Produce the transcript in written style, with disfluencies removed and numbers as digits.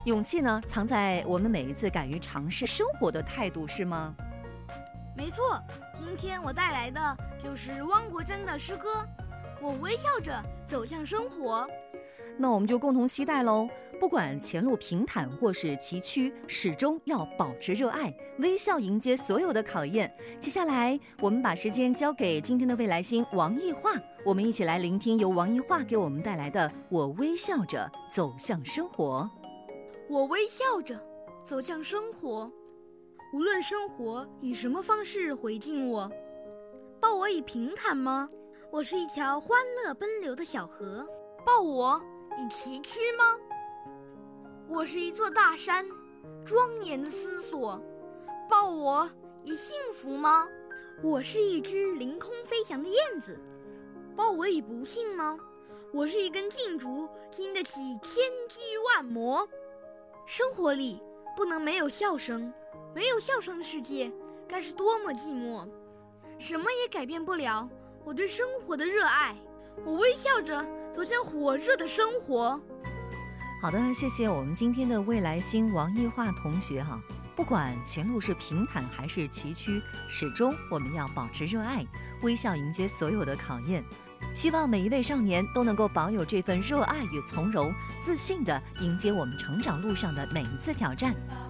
勇气呢，藏在我们每一次敢于尝试生活的态度，是吗？ 没错，今天我带来的就是汪国真的诗歌《我微笑着走向生活》。 那我们就共同期待喽！不管前路平坦或是崎岖，始终要保持热爱，微笑迎接所有的考验。接下来，我们把时间交给今天的未来星王艺桦，我们一起来聆听由王艺桦给我们带来的《我微笑着走向生活》。 我微笑着走向生活，无论生活以什么方式回敬我，抱我以平坦吗？我是一条欢乐奔流的小河，抱我以崎岖吗？我是一座大山，庄严的思索，抱我以幸福吗？我是一只凌空飞翔的燕子，抱我以不幸吗？我是一根劲竹，经得起千击万磨。生活里不能没有笑声，没有笑声的世界该是多么寂寞。什么也改变不了我对生活的热爱，我微笑着走向火热的生活。 好的，谢谢我们今天的未来星王艺桦同学哈。不管前路是平坦还是崎岖，始终我们要保持热爱，微笑迎接所有的考验。希望每一位少年都能够保有这份热爱与从容，自信地迎接我们成长路上的每一次挑战。